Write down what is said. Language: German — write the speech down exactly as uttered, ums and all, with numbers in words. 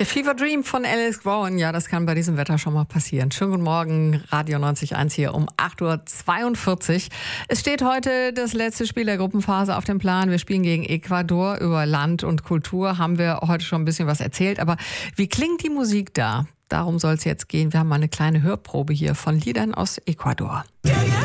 Fever Dream von Alice Vaughan, ja, das kann bei diesem Wetter schon mal passieren. Schönen guten Morgen, Radio neunzig Komma eins hier um acht Uhr zweiundvierzig. Es steht heute das letzte Spiel der Gruppenphase auf dem Plan. Wir spielen gegen Ecuador. Über Land und Kultur haben wir heute schon ein bisschen was erzählt. Aber wie klingt die Musik da? Darum soll es jetzt gehen. Wir haben mal eine kleine Hörprobe hier von Liedern aus Ecuador. Ja, ja.